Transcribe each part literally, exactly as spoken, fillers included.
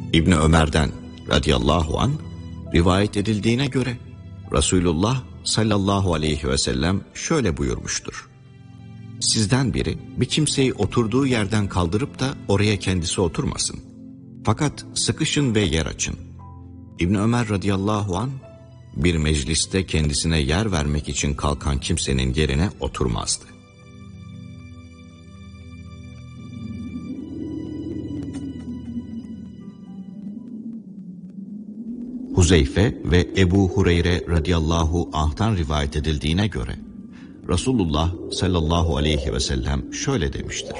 İbni Ömer'den radıyallahu an rivayet edildiğine göre Resulullah sallallahu aleyhi ve sellem şöyle buyurmuştur. Sizden biri bir kimseyi oturduğu yerden kaldırıp da oraya kendisi oturmasın. Fakat sıkışın ve yer açın. İbni Ömer radıyallahu an bir mecliste kendisine yer vermek için kalkan kimsenin yerine oturmazdı. Huzeyfe ve Ebu Hureyre radıyallahu anh'tan rivayet edildiğine göre Resulullah sallallahu aleyhi ve sellem şöyle demiştir.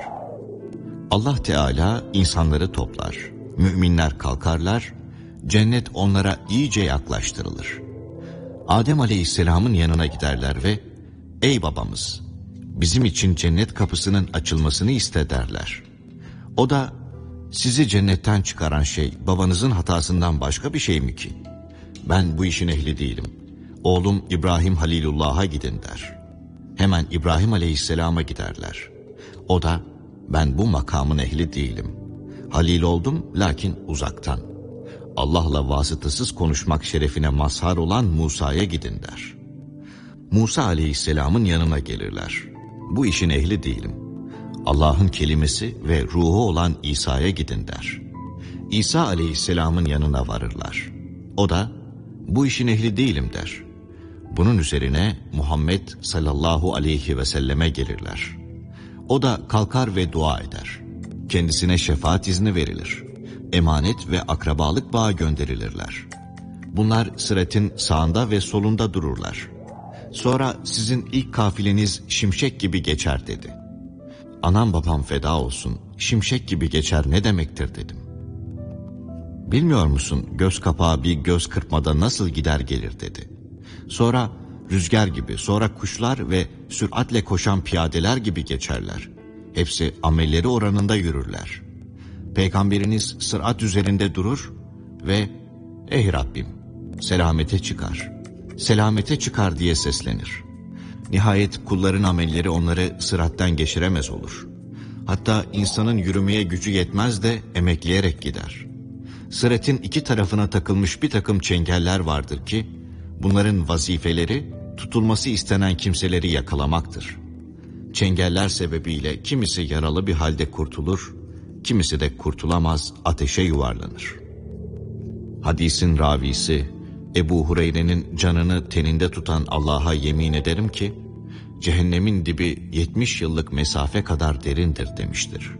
Allah Teala insanları toplar, müminler kalkarlar, cennet onlara iyice yaklaştırılır. Adem aleyhisselamın yanına giderler ve ''Ey babamız, bizim için cennet kapısının açılmasını iste'' derler. O da ''Sizi cennetten çıkaran şey babanızın hatasından başka bir şey mi ki? Ben bu işin ehli değilim. Oğlum İbrahim Halilullah'a gidin'' der. Hemen İbrahim aleyhisselama giderler. O da ''Ben bu makamın ehli değilim. Halil oldum lakin uzaktan. Allah'la vasıtasız konuşmak şerefine mazhar olan Musa'ya gidin'' der. Musa aleyhisselamın yanına gelirler. ''Bu işin ehli değilim. Allah'ın kelimesi ve ruhu olan İsa'ya gidin'' der. İsa aleyhisselamın yanına varırlar. O da ''Bu işin ehli değilim'' der. Bunun üzerine Muhammed sallallahu aleyhi ve selleme gelirler. O da kalkar ve dua eder. Kendisine şefaat izni verilir. Emanet ve akrabalık bağı gönderilirler. Bunlar sıratın sağında ve solunda dururlar. Sonra sizin ilk kafileniz şimşek gibi geçer dedi. Anam babam feda olsun, şimşek gibi geçer ne demektir dedim. Bilmiyor musun göz kapağı bir göz kırpmada nasıl gider gelir dedi. Sonra rüzgar gibi, sonra kuşlar ve süratle koşan piyadeler gibi geçerler. Hepsi amelleri oranında yürürler. Peygamberiniz sırat üzerinde durur ve ''Ey Rabbim, selamete çıkar, selamete çıkar'' diye seslenir. Nihayet kulların amelleri onları sırattan geçiremez olur. Hatta insanın yürümeye gücü yetmez de emekleyerek gider. Sıratın iki tarafına takılmış bir takım çengeller vardır ki, bunların vazifeleri tutulması istenen kimseleri yakalamaktır. Çengeller sebebiyle kimisi yaralı bir halde kurtulur, kimisi de kurtulamaz, ateşe yuvarlanır. Hadisin ravisi Ebu Hureyre'nin canını teninde tutan Allah'a yemin ederim ki, cehennemin dibi yetmiş yıllık mesafe kadar derindir demiştir.